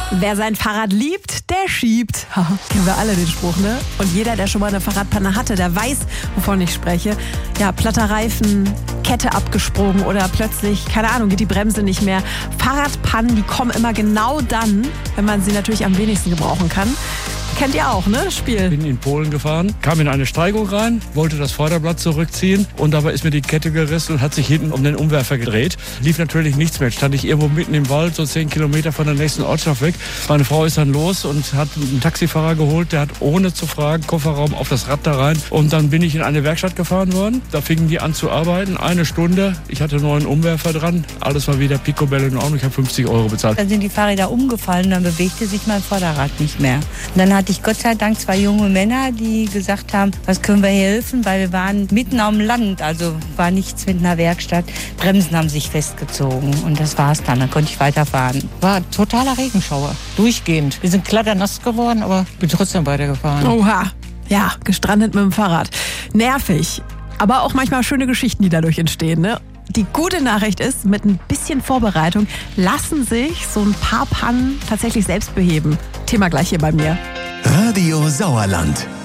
Wer sein Fahrrad liebt, der schiebt. Kennen wir alle den Spruch, ne? Und jeder, der schon mal eine Fahrradpanne hatte, der weiß, wovon ich spreche. Ja, platter Reifen, Kette abgesprungen oder plötzlich, keine Ahnung, geht die Bremse nicht mehr. Fahrradpannen, die kommen immer genau dann, wenn man sie natürlich am wenigsten gebrauchen kann. Kennt ihr auch, ne, das Spiel? Bin in Polen gefahren, kam in eine Steigung rein, wollte das Vorderblatt zurückziehen und dabei ist mir die Kette gerissen und hat sich hinten um den Umwerfer gedreht. Lief natürlich nichts mehr. Stand ich irgendwo mitten im Wald, so 10 Kilometer von der nächsten Ortschaft weg. Meine Frau ist dann los und hat einen Taxifahrer geholt, der hat ohne zu fragen Kofferraum auf das Rad da rein. Und dann bin ich in eine Werkstatt gefahren worden. Da fingen die an zu arbeiten. 1 Stunde, ich hatte einen neuen Umwerfer dran. Alles war wieder picobello in Ordnung. Ich habe 50 € bezahlt. Dann sind die Fahrräder umgefallen, dann bewegte sich mein Vorderrad nicht mehr. Und dann hatte ich Gott sei Dank 2 junge Männer, die gesagt haben, was können wir hier helfen, weil wir waren mitten am Land, also war nichts mit einer Werkstatt. Bremsen haben sich festgezogen und das war's dann konnte ich weiterfahren. War totaler Regenschauer, durchgehend. Wir sind klatternass geworden, aber bin trotzdem weitergefahren. Oha, ja, gestrandet mit dem Fahrrad. Nervig, aber auch manchmal schöne Geschichten, die dadurch entstehen, ne? Die gute Nachricht ist, mit ein bisschen Vorbereitung lassen sich so ein paar Pannen tatsächlich selbst beheben. Thema gleich hier bei mir. Radio Sauerland.